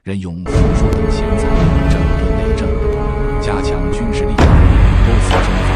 任用富庶等贤才，整顿内政，加强军事力量，构思政府